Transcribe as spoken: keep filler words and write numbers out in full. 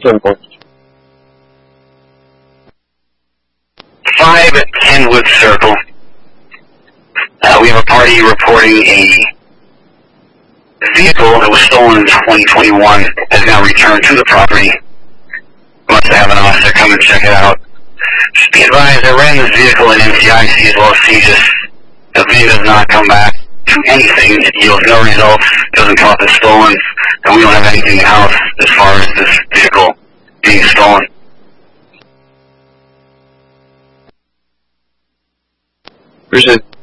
Simple. five Kenwood Circle. Uh, we have a party reporting a vehicle that was stolen in twenty twenty-one has now returned to the property. Must have an officer come and check it out. Just be advised, I ran this vehicle at N C I C as well as C G I S. The vehicle does not come back to anything. It yields no results, doesn't come up as stolen, and we don't have anything in-house as far as this vehicle being stolen. Appreciate it.